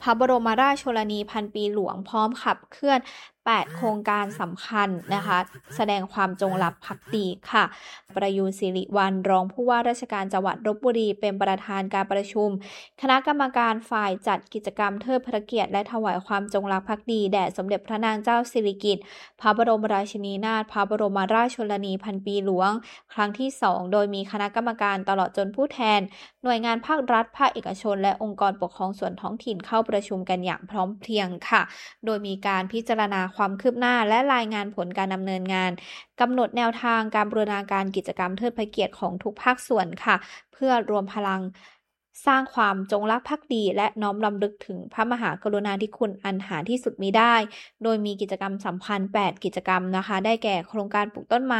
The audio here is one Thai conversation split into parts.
พระบรมราชชนนีพันปีหลวงพร้อมขับเคลื่อน8โครงการสำคัญนะคะแสดงความจงรักภักดีค่ะประยูรศิริวัลย์รองผู้ว่าราชการจังหวัดลพบุรีเป็นประธานการประชุมคณะกรรมการฝ่ายจัดกิจกรรมเทิดพระเกียรติและถวายความจงรักภักดีแด่สมเด็จพระนางเจ้าสิริกิติ์พระบรมราชินีนาถพระบรมราชชนนีพันปีหลวงครั้งที่2โดยมีคณะกรรมการตลอดจนผู้แทนหน่วยงานภาครัฐภาคเอกชนและองค์กรปกครองส่วนท้องถิ่นเข้าประชุมกันอย่างพร้อมเพรียงค่ะโดยมีการพิจารณาความคืบหน้าและรายงานผลการดำเนินงานกำหนดแนวทางการบูรณาการกิจกรรมเทิดพระเกียรติของทุกภาคส่วนค่ะเพื่อรวมพลังสร้างความจงรักภักดีและน้อมรำลึกถึงพระมหากรุณาธิคุณอันหาที่สุดมิได้โดยมีกิจกรรมสำคัญ8กิจกรรมนะคะได้แก่โครงการปลูกต้นไม้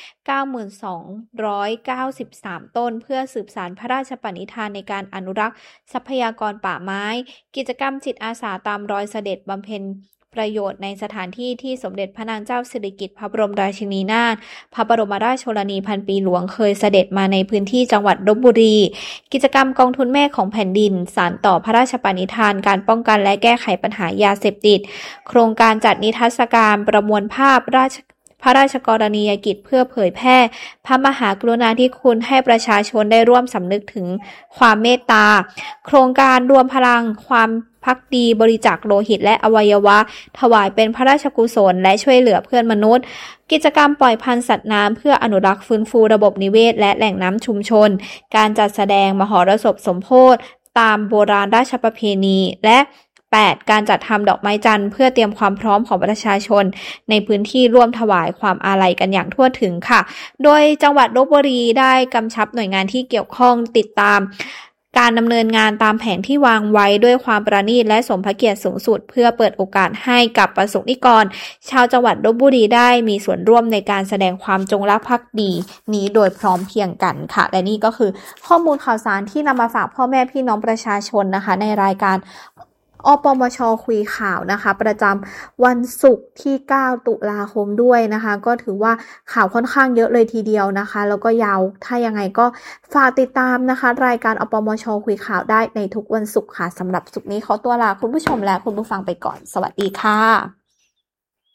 92,193 ต้นเพื่อสืบสานพระราชปณิธานในการอนุรักษ์ทรัพยากรป่าไม้กิจกรรมจิตอาสาตามรอยเสด็จบำเพ็ญประโยชน์ในสถานที่ที่สมเด็จพระนางเจ้าสิริกิติ์พระบรมราชินีนาถพระบรมราชชนนีพันปีหลวงเคยเสด็จมาในพื้นที่จังหวัดลพบุรีกิจกรรมกองทุนแม่ของแผ่นดินสานต่อพระราชปณิธานการป้องกันและแก้ไขปัญหายาเสพติดโครงการจัดนิทรรศการประมวลภาพพระราชกรณียกิจเพื่อเผยแพร่พระมหากรุณาธิคุณให้ประชาชนได้ร่วมสำนึกถึงความเมตตาโครงการรวมพลังความภักดีบริจาคโลหิตและอวัยวะถวายเป็นพระราชกุศลและช่วยเหลือเพื่อนมนุษย์กิจกรรมปล่อยพันธุ์สัตว์น้ำเพื่ออนุรักษ์ฟื้นฟูระบบนิเวศและแหล่งน้ำชุมชนการจัดแสดงมหรสพสมโภชตามโบราณราชประเพณีและ8การจัดทำดอกไม้จันทร์เพื่อเตรียมความพร้อมของประชาชนในพื้นที่ร่วมถวายความอาลัยกันอย่างทั่วถึงค่ะโดยจังหวัดลพบุรีได้กำชับหน่วยงานที่เกี่ยวข้องติดตามการดำเนินงานตามแผนที่วางไว้ด้วยความประณีตและสมพระเกียรติสูงสุดเพื่อเปิดโอกาสให้กับประสบนิกรชาวจังหวัดลพบุรีได้มีส่วนร่วมในการแสดงความจงรักภักดีนี้โดยพร้อมเพรียงกันค่ะและนี่ก็คือข้อมูลข่าวสารที่นำมาฝากพ่อแม่พี่น้องประชาชนนะคะในรายการอปมช.คุยข่าวนะคะประจำวันศุกร์ที่9ตุลาคมด้วยนะคะก็ถือว่าข่าวค่อนข้างเยอะเลยทีเดียวนะคะแล้วก็ยาวถ้ายังไงก็ฝากติดตามนะคะรายการอปมช.คุยข่าวได้ในทุกวันศุกร์ค่ะสำหรับศุกร์นี้ขอตัวลาคุณผู้ชมและคุณผู้ฟังไปก่อนสวัสดีค่ะ